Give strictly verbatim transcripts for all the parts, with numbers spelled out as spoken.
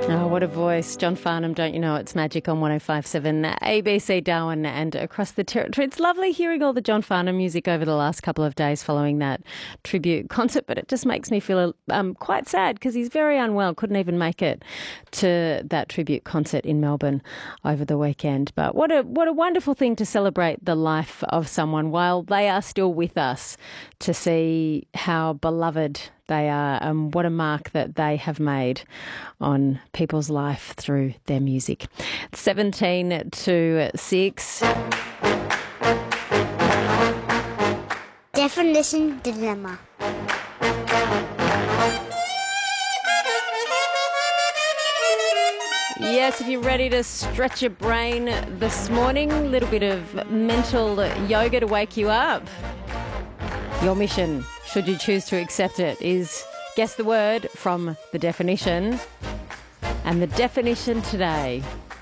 Oh, what a voice. John Farnham, don't you know it's magic on one oh five point seven A B C Darwin and across the territory. It's lovely hearing all the John Farnham music over the last couple of days following that tribute concert, but it just makes me feel um, quite sad because he's very unwell, couldn't even make it to that tribute concert in Melbourne over the weekend. But what a what a wonderful thing to celebrate the life of someone while they are still with us, to see how beloved they are, and what a mark that they have made on people's life through their music. seventeen to six. Definition dilemma. Yes, if you're ready to stretch your brain this morning, a little bit of mental yoga to wake you up. Your mission, should you choose to accept it, is guess the word from the definition. And the definition today: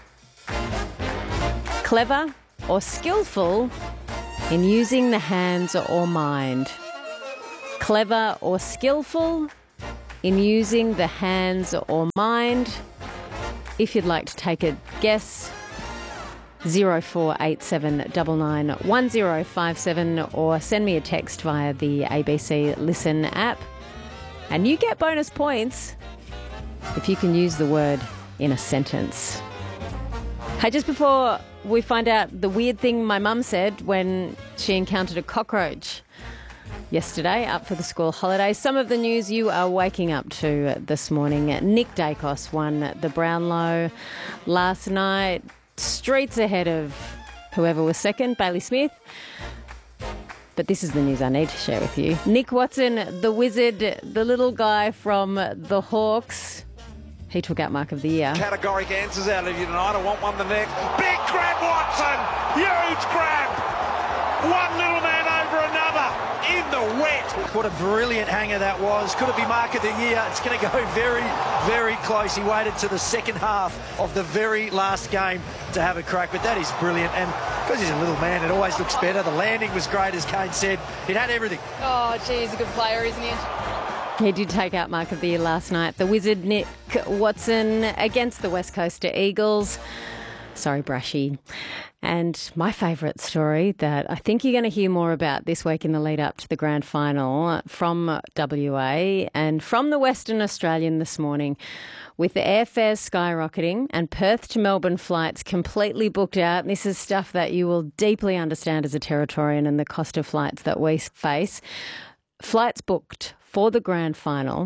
clever or skillful in using the hands or mind. Clever or skillful in using the hands or mind. If you'd like to take a guess, zero four eight seven nine nine one zero five seven, or send me a text via the A B C Listen app. And you get bonus points if you can use the word in a sentence. Hey, just before we find out the weird thing my mum said when she encountered a cockroach yesterday up for the school holidays, some of the news you are waking up to this morning. Nick Dacos won the Brownlow last night, streets ahead of whoever was second, Bailey Smith. But this is the news I need to share with you. Nick Watson, the wizard, the little guy from the Hawks, he took out Mark of the Year. Categoric answers out of you tonight. I want one the next. Big grab, Watson! Huge grab! One little man over another in the wet. What a brilliant hanger that was. Could it be Mark of the Year? It's going to go very, very close. He waited to the second half of the very last game to have a crack, but that is brilliant. And because he's a little man, it always looks better. The landing was great, as Kane said. It had everything. Oh, gee, he's a good player, isn't he? He did take out Mark of the Year last night. The wizard Nick Watson against the West Coast Eagles. Sorry, Brashy. And my favourite story that I think you're going to hear more about this week in the lead up to the grand final from W A and from the Western Australian this morning, with the airfares skyrocketing and Perth to Melbourne flights completely booked out. And this is stuff that you will deeply understand as a Territorian, and the cost of flights that we face. Flights booked for the grand final.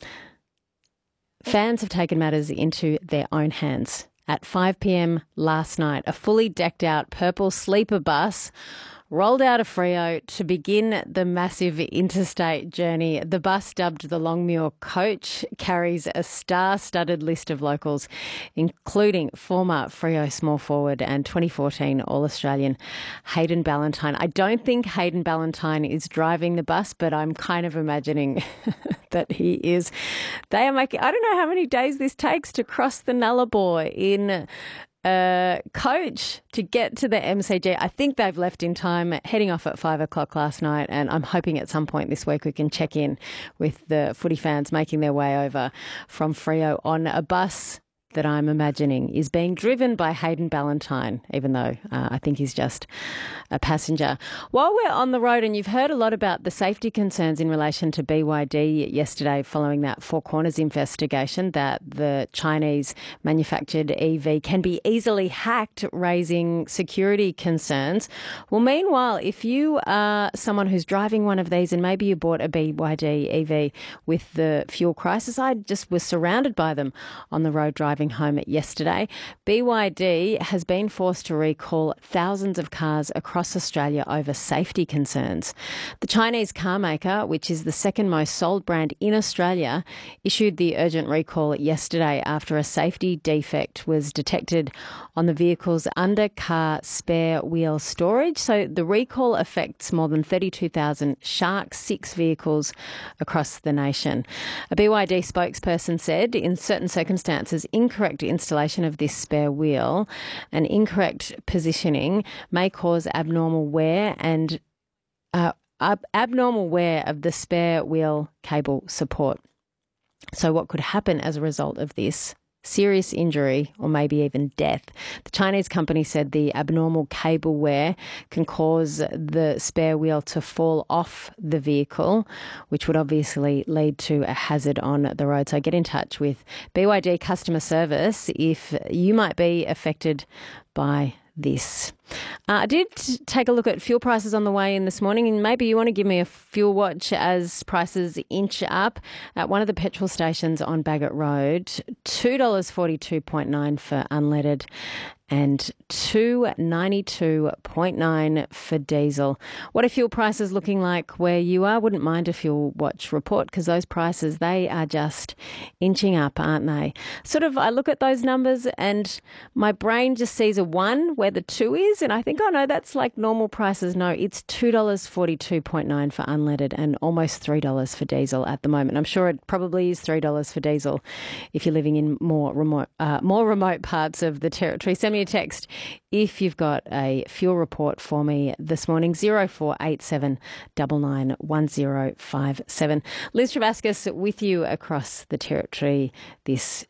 Fans have taken matters into their own hands. At five p.m. last night, a fully decked out purple sleeper bus rolled out of Freo to begin the massive interstate journey. The bus, dubbed the Longmuir Coach, carries a star-studded list of locals, including former Freo small forward and twenty fourteen All-Australian Hayden Ballantyne. I don't think Hayden Ballantyne is driving the bus, but I'm kind of imagining that he is. They are making, I don't know how many days this takes to cross the Nullarbor in Uh, coach to get to the M C G. I think they've left in time, heading off at five o'clock last night, and I'm hoping at some point this week we can check in with the footy fans making their way over from Freo on a bus that I'm imagining is being driven by Hayden Ballantyne, even though uh, I think he's just a passenger. While we're on the road, and you've heard a lot about the safety concerns in relation to B Y D yesterday following that Four Corners investigation, that the Chinese manufactured E V can be easily hacked, raising security concerns. Well, meanwhile, if you are someone who's driving one of these and maybe you bought a B Y D E V with the fuel crisis, I just was surrounded by them on the road driving home yesterday. B Y D has been forced to recall thousands of cars across Australia over safety concerns. The Chinese car maker, which is the second most sold brand in Australia, issued the urgent recall yesterday after a safety defect was detected on the vehicle's under-car spare wheel storage. So the recall affects more than thirty-two thousand Shark six vehicles across the nation. A B Y D spokesperson said, in certain circumstances, incorrect installation of this spare wheel and incorrect positioning may cause abnormal wear and uh, ab- abnormal wear of the spare wheel cable support. So what could happen as a result of this serious injury or maybe even death. The Chinese company said the abnormal cable wear can cause the spare wheel to fall off the vehicle, which would obviously lead to a hazard on the road. So get in touch with B Y D customer service if you might be affected by this. Uh, I did take a look at fuel prices on the way in this morning, and maybe you want to give me a fuel watch as prices inch up. At one of the petrol stations on Bagot Road, two dollars forty-two nine for unleaded and two dollars ninety-two nine for diesel. What are fuel prices looking like where you are? Wouldn't mind a fuel watch report, because those prices, they are just inching up, aren't they? Sort of, I look at those numbers and my brain just sees a one where the two is, and I think, oh no, that's like normal prices. No, it's two dollars forty-two nine for unleaded and almost three dollars for diesel at the moment. I'm sure it probably is three dollars for diesel if you're living in more remote, uh, more remote parts of the territory. Send me a text if you've got a fuel report for me this morning, zero four eight seven nine nine one zero five seven. Liz Travascus with you across the territory this